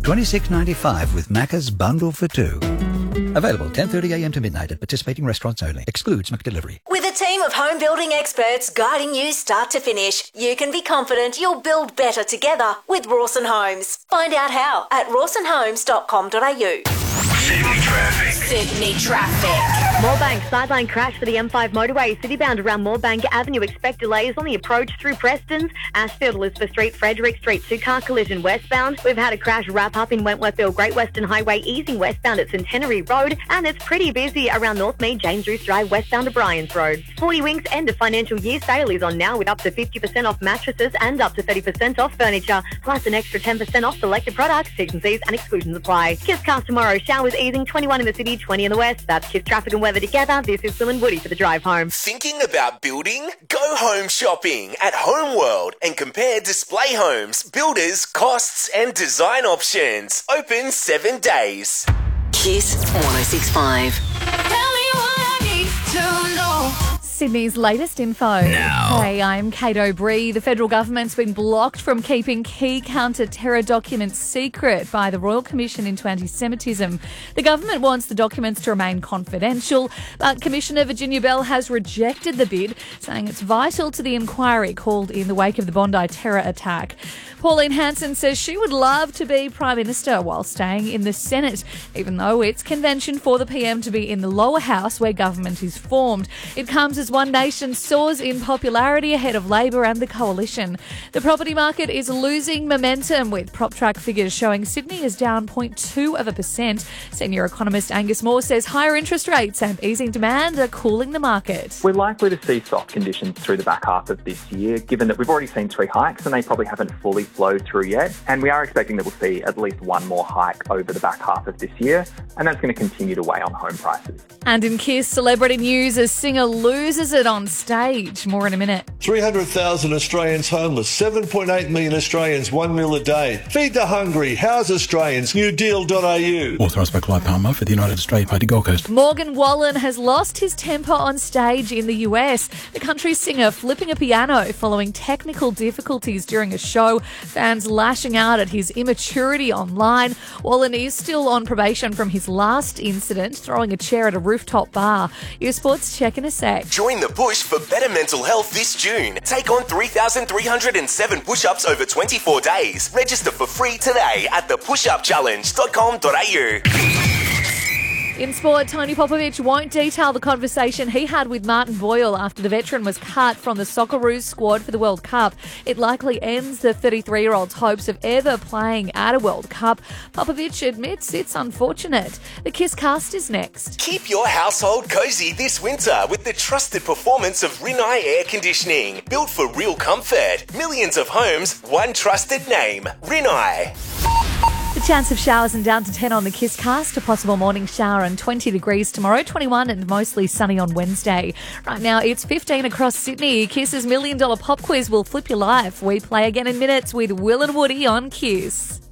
$26.95 with Macca's Bundle for Two. Available 10:30am to midnight at participating restaurants only. Excludes McDelivery. With a team of home building experts guiding you start to finish, you can be confident you'll build better together with Rawson Homes. Find out how at rawsonhomes.com.au. Sydney traffic. Moorebank sideline crash for the M5 motorway. Citybound around Moorebank Avenue. Expect delays on the approach through Prestons, Ashfield, Elizabeth Street, Frederick Street. Two-car collision westbound. We've had a crash wrap up in Wentworthville, Great Western Highway, easing westbound at Centenary Road. And it's pretty busy around Northmead, James Roos Drive, westbound to Bryans Road. 40 Winks end of financial year sale is on now with up to 50% off mattresses and up to 30% off furniture, plus an extra 10% off selected products. T's and C's and exclusions apply. Kiss cast tomorrow. Showers easing, 21 in the city, 20 in the west. That's Kiss traffic and weather together. This is Phil and Woody for the drive home. Thinking about building? Go home shopping at Homeworld and compare display homes, builders, costs and design options. Open 7 days. Kiss 106.5. Tell me what I need to know. Sydney's latest info. Now. Hey, I'm Kate O'Brien. The federal government's been blocked from keeping key counter-terror documents secret by the Royal Commission into Anti-Semitism. The government wants the documents to remain confidential, but Commissioner Virginia Bell has rejected the bid, saying it's vital to the inquiry called in the wake of the Bondi terror attack. Pauline Hanson says she would love to be Prime Minister while staying in the Senate, even though it's convention for the PM to be in the lower house where government is formed. It comes as One Nation soars in popularity ahead of Labor and the Coalition. The property market is losing momentum, with PropTrack figures showing Sydney is down 0.2%. Senior economist Angus Moore says higher interest rates and easing demand are cooling the market. We're likely to see soft conditions through the back half of this year, given that we've already seen 3 hikes and they probably haven't fully flowed through yet. And we are expecting that we'll see at least one more hike over the back half of this year, and that's going to continue to weigh on home prices. And in Kiss celebrity news, a singer loses it on stage. More in a minute. 300,000 Australians homeless, 7.8 million Australians, 1 meal a day. Feed the hungry, house Australians, newdeal.au. Authorised by Clive Palmer for the United Australia Party Gold Coast. Morgan Wallen has lost his temper on stage in the US. The country singer flipping a piano following technical difficulties during a show. Fans lashing out at his immaturity online. Wallen is still on probation from his last incident, throwing a chair at a rooftop bar. Your sports check in a sec. Join the push for better mental health this June. Take on 3,307 push-ups over 24 days. Register for free today at thepushupchallenge.com.au. In sport, Tony Popovic won't detail the conversation he had with Martin Boyle after the veteran was cut from the Socceroos squad for the World Cup. It likely ends the 33-year-old's hopes of ever playing at a World Cup. Popovic admits it's unfortunate. The Kiss cast is next. Keep your household cozy this winter with the trusted performance of Rinnai Air Conditioning. Built for real comfort. Millions of homes, one trusted name. Rinnai. The chance of showers and down to 10 on the Kiss cast. A possible morning shower and 20 degrees tomorrow, 21 and mostly sunny on Wednesday. Right now, it's 15 across Sydney. Kiss's $1 Million Pop Quiz will flip your life. We play again in minutes with Will and Woody on Kiss.